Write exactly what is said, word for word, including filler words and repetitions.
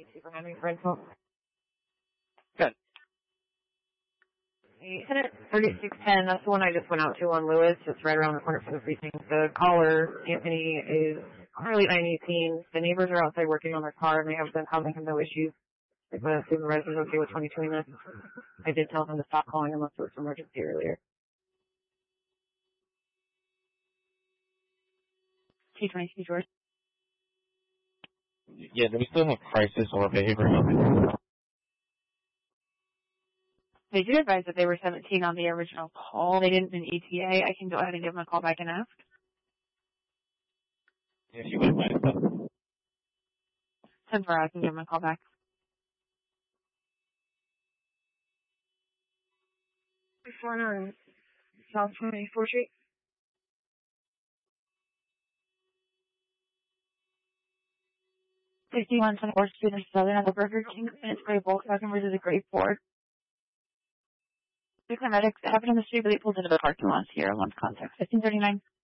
for having rental. Good. Tenant thirty-six ten, that's the one I just went out to on Lewis. It's right around the corner from the precinct. The caller, Anthony, is early nine eighteen. The neighbors are outside working on their car, and they have been causing him no issues. The supervisor was okay with twenty-two minutes. I did tell them to stop calling unless it was an emergency earlier. T twenty-two, George. Yeah, do we still have crisis or behavioral? They did advise that they were seventeen on the original call. They didn't in E T A. I can go ahead and give them a call back and ask. If you wouldn't mind. ten four, I can give them a call back. This one on South twenty-fourth Street. sixty-one twenty-fourth Street in Southern on the Burger King. And it's gray Volkswagen versus a gray Ford. The paramedics happened on the street, but they pulled into the parking lot here. One's contact. fifteen thirty-nine.